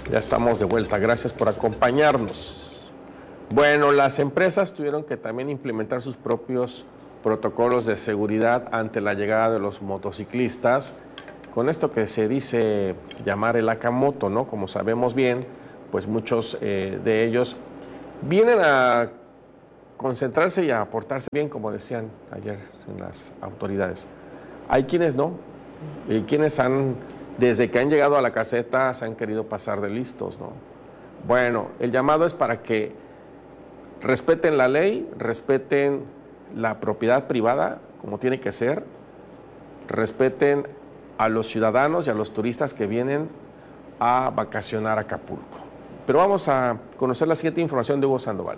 Ya estamos de vuelta, gracias por acompañarnos. Bueno, las empresas tuvieron que también implementar sus propios protocolos de seguridad ante la llegada de los motociclistas, con esto que se dice llamar el Akamoto, ¿no? Como sabemos bien, pues muchos de ellos vienen a concentrarse y a portarse bien, como decían ayer en las autoridades. Hay quienes no, y quienes desde que han llegado a la caseta, se han querido pasar de listos, ¿no? Bueno, el llamado es para que respeten la ley, respeten la propiedad privada, como tiene que ser, respeten a los ciudadanos y a los turistas que vienen a vacacionar a Acapulco. Pero vamos a conocer la siguiente información de Hugo Sandoval.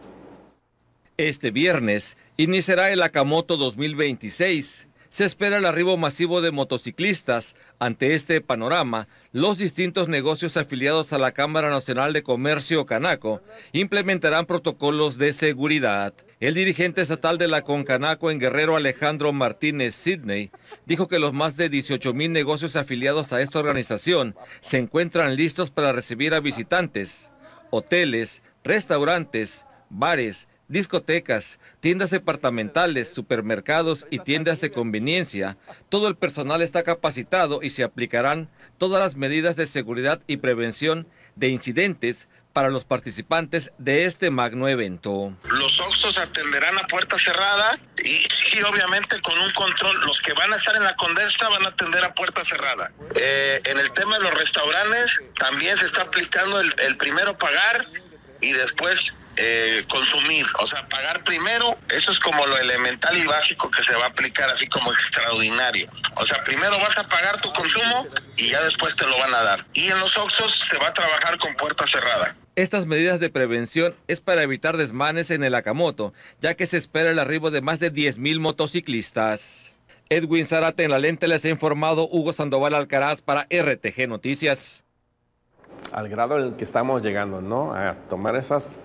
Este viernes iniciará el Akamoto 2026. Se espera el arribo masivo de motociclistas. Ante este panorama, los distintos negocios afiliados a la Cámara Nacional de Comercio Canaco implementarán protocolos de seguridad. El dirigente estatal de la Concanaco en Guerrero, Alejandro Martínez Sidney, dijo que los más de 18,000 negocios afiliados a esta organización se encuentran listos para recibir a visitantes. Hoteles, restaurantes, bares, discotecas, tiendas departamentales, supermercados y tiendas de conveniencia. Todo el personal está capacitado y se aplicarán todas las medidas de seguridad y prevención de incidentes para los participantes de este magno evento. Los Oxxos atenderán a puerta cerrada y obviamente con un control. Los que van a estar en la Condesa van a atender a puerta cerrada. En el tema de los restaurantes también se está aplicando el primero pagar y después consumir, o sea, pagar primero. Eso es como lo elemental y básico que se va a aplicar, así como extraordinario. O sea, primero vas a pagar tu consumo y ya después te lo van a dar. Y en los Oxxos se va a trabajar con puerta cerrada. Estas medidas de prevención es para evitar desmanes en el Akamoto, ya que se espera el arribo de más de 10,000 motociclistas. Edwin Zárate en la lente, les ha informado Hugo Sandoval Alcaraz para RTG Noticias. Al grado en el que estamos llegando, ¿no? A tomar esas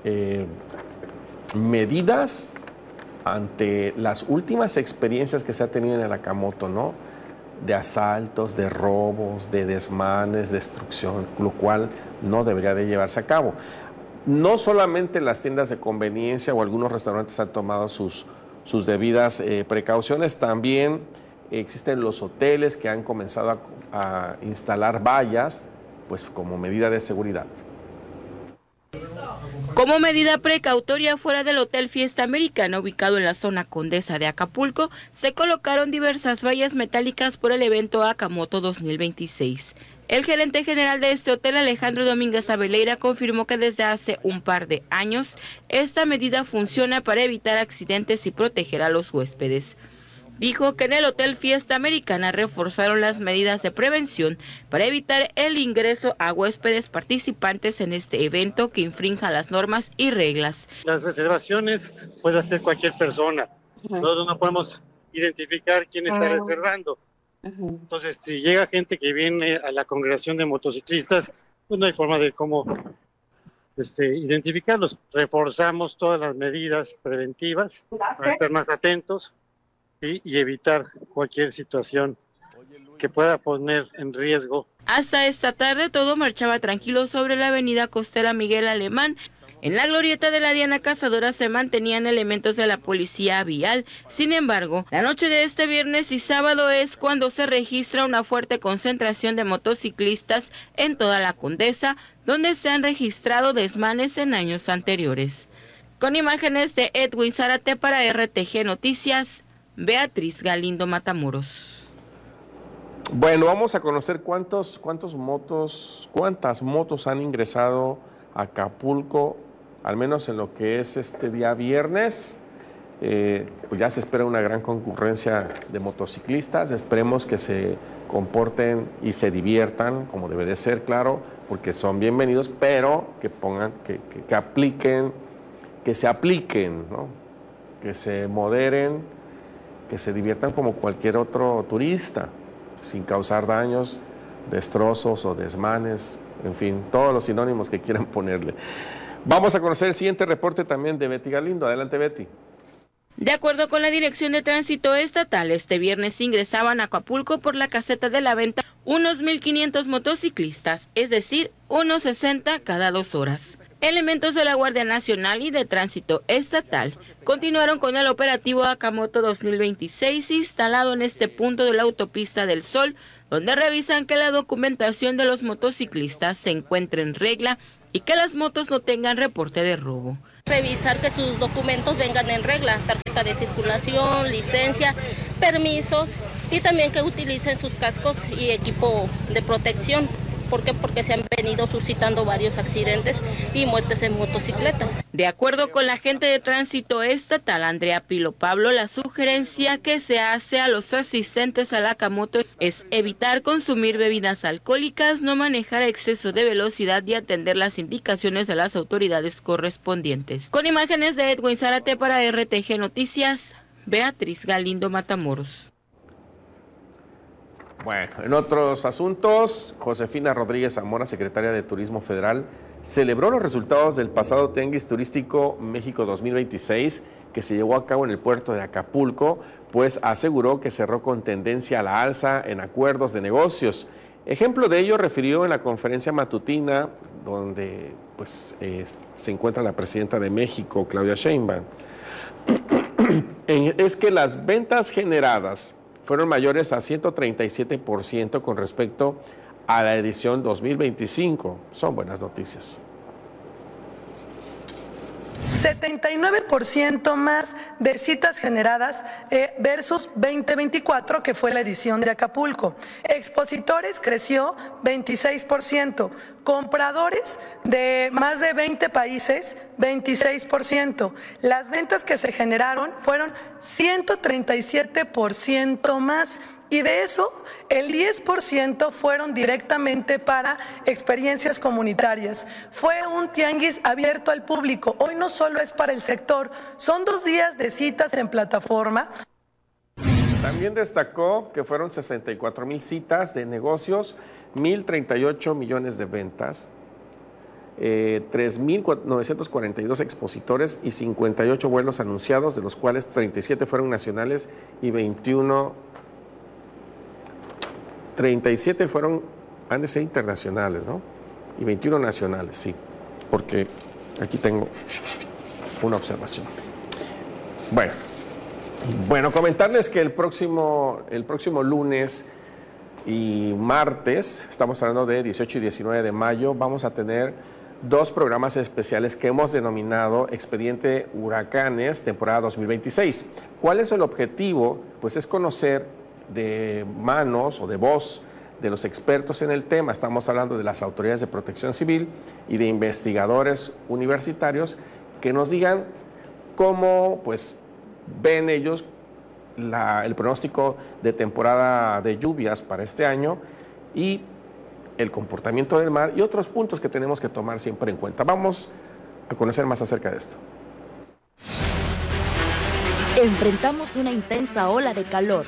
medidas ante las últimas experiencias que se ha tenido en el Akamoto, ¿no? De asaltos, de robos, de desmanes, destrucción, lo cual no debería de llevarse a cabo. No solamente las tiendas de conveniencia o algunos restaurantes han tomado sus debidas precauciones, también existen los hoteles que han comenzado a instalar vallas, pues como medida de seguridad. Como medida precautoria, fuera del Hotel Fiesta Americana, ubicado en la zona Condesa de Acapulco, se colocaron diversas vallas metálicas por el evento Akamoto 2026. El gerente general de este hotel, Alejandro Domínguez Abeleira, confirmó que desde hace un par de años esta medida funciona para evitar accidentes y proteger a los huéspedes. Dijo que en el Hotel Fiesta Americana reforzaron las medidas de prevención para evitar el ingreso a huéspedes participantes en este evento que infrinja las normas y reglas. Las reservaciones puede hacer cualquier persona. Nosotros no podemos identificar quién está reservando. Entonces, si llega gente que viene a la congregación de motociclistas, pues no hay forma de cómo identificarlos. Reforzamos todas las medidas preventivas para estar más atentos y evitar cualquier situación que pueda poner en riesgo. Hasta esta tarde todo marchaba tranquilo sobre la avenida costera Miguel Alemán. En la glorieta de la Diana Cazadora se mantenían elementos de la policía vial. Sin embargo, la noche de este viernes y sábado es cuando se registra una fuerte concentración de motociclistas en toda la Condesa, donde se han registrado desmanes en años anteriores. Con imágenes de Edwin Zárate para RTG Noticias, Beatriz Galindo Matamoros. Bueno, vamos a conocer cuántas motos han ingresado a Acapulco, al menos en lo que es este día viernes. Pues ya se espera una gran concurrencia de motociclistas. Esperemos que se comporten y se diviertan como debe de ser, claro, porque son bienvenidos, pero que se apliquen, ¿no? Que se moderen, que se diviertan como cualquier otro turista, sin causar daños, destrozos o desmanes, en fin, todos los sinónimos que quieran ponerle. Vamos a conocer el siguiente reporte también de Betty Galindo. Adelante, Betty. De acuerdo con la Dirección de Tránsito Estatal, este viernes ingresaban a Acapulco por la caseta de la venta unos 1,500 motociclistas, es decir, unos 60 cada 2 horas. Elementos de la Guardia Nacional y de Tránsito Estatal continuaron con el operativo Akamoto 2026 instalado en este punto de la autopista del Sol, donde revisan que la documentación de los motociclistas se encuentre en regla y que las motos no tengan reporte de robo. Revisar que sus documentos vengan en regla, tarjeta de circulación, licencia, permisos y también que utilicen sus cascos y equipo de protección. ¿Por qué? Porque se han venido suscitando varios accidentes y muertes en motocicletas. De acuerdo con la agente de Tránsito Estatal, Andrea Pilo Pablo, la sugerencia que se hace a los asistentes a la Akamoto es evitar consumir bebidas alcohólicas, no manejar a exceso de velocidad y atender las indicaciones de las autoridades correspondientes. Con imágenes de Edwin Zárate para RTG Noticias, Beatriz Galindo Matamoros. Bueno, en otros asuntos, Josefina Rodríguez Zamora, secretaria de Turismo Federal, celebró los resultados del pasado Tianguis Turístico México 2026 que se llevó a cabo en el puerto de Acapulco, pues aseguró que cerró con tendencia a la alza en acuerdos de negocios. Ejemplo de ello refirió en la conferencia matutina donde se encuentra la presidenta de México, Claudia Sheinbaum. Es que las ventas generadas fueron mayores a 137% con respecto a la edición 2025. Son buenas noticias. 79% más de citas generadas versus 2024, que fue la edición de Acapulco. Expositores creció 26%. Compradores de más de 20 países, 26%. Las ventas que se generaron fueron 137% más. Y de eso, el 10% fueron directamente para experiencias comunitarias. Fue un tianguis abierto al público. Hoy no solo es para el sector, son 2 días de citas en plataforma. También destacó que fueron 64,000 citas de negocios, 1,038 millones de ventas, 3,942 expositores y 58 vuelos anunciados, de los cuales 37 fueron nacionales y 37 fueron, han de ser internacionales, ¿no? Y 21 nacionales, sí, porque aquí tengo una observación. Bueno, comentarles que el próximo lunes y martes, estamos hablando de 18 y 19 de mayo, vamos a tener 2 programas especiales que hemos denominado Expediente Huracanes, temporada 2026. ¿Cuál es el objetivo? Pues es conocer de manos o de voz de los expertos en el tema. Estamos hablando de las autoridades de protección civil y de investigadores universitarios que nos digan cómo ven ellos el pronóstico de temporada de lluvias para este año y el comportamiento del mar y otros puntos que tenemos que tomar siempre en cuenta. Vamos a conocer más acerca de esto. Enfrentamos una intensa ola de calor.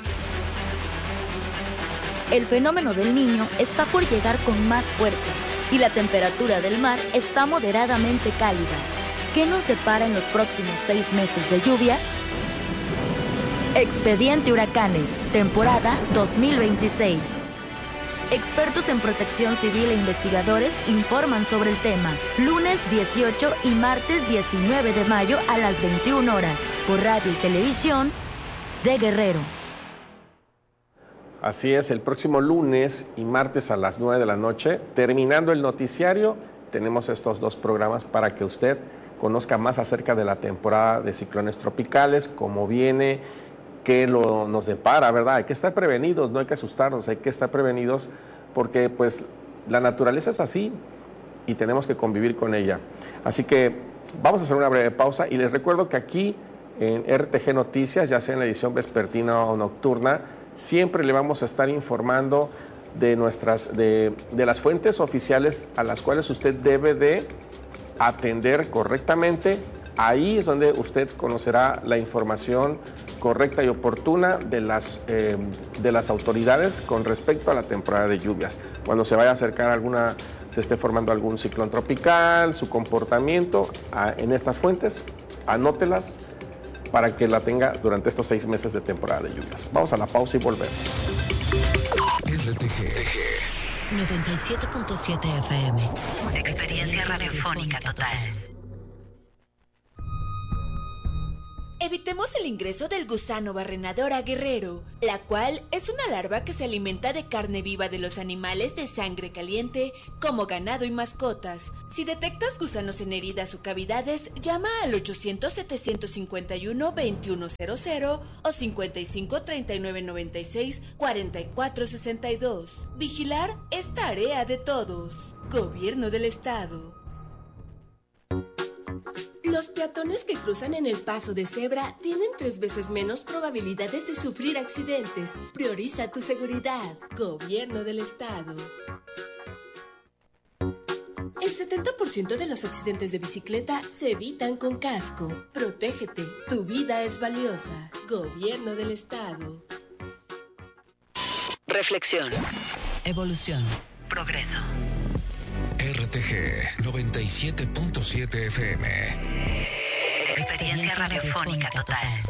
El fenómeno del Niño está por llegar con más fuerza y la temperatura del mar está moderadamente cálida. ¿Qué nos depara en los próximos 6 meses de lluvias? Expediente Huracanes, temporada 2026. Expertos en protección civil e investigadores informan sobre el tema. Lunes 18 y martes 19 de mayo a las 21 horas, por radio y televisión de Guerrero. Así es, el próximo lunes y martes a las 9 de la noche, terminando el noticiario, tenemos estos 2 programas para que usted conozca más acerca de la temporada de ciclones tropicales, cómo viene, qué nos depara, ¿verdad? Hay que estar prevenidos, no hay que asustarnos, hay que estar prevenidos porque la naturaleza es así y tenemos que convivir con ella. Así que vamos a hacer una breve pausa y les recuerdo que aquí en RTG Noticias, ya sea en la edición vespertina o nocturna, siempre le vamos a estar informando de las fuentes oficiales a las cuales usted debe de atender correctamente. Ahí es donde usted conocerá la información correcta y oportuna de las autoridades con respecto a la temporada de lluvias. Cuando se vaya a acercar se esté formando algún ciclón tropical, su comportamiento en estas fuentes, anótelas para que la tenga durante estos 6 meses de temporada de lluvias. Vamos a la pausa y volvemos. RTG 97.7 FM. Experiencia radiofónica total. Evitemos el ingreso del gusano barrenador a Guerrero, la cual es una larva que se alimenta de carne viva de los animales de sangre caliente, como ganado y mascotas. Si detectas gusanos en heridas o cavidades, llama al 800-751-2100 o 55-3996-4462. Vigilar es tarea de todos. Gobierno del Estado. Los peatones que cruzan en el paso de cebra tienen 3 veces menos probabilidades de sufrir accidentes. Prioriza tu seguridad. Gobierno del Estado. El 70% de los accidentes de bicicleta se evitan con casco. Protégete. Tu vida es valiosa. Gobierno del Estado. Reflexión. Evolución. Progreso. RTG 97.7 FM. Experiencia radiofónica total.